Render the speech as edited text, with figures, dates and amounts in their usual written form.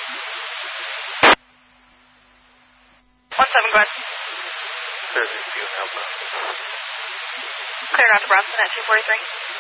17, go ahead. Thursday, Alpha. Cleared out to Bronson at 243.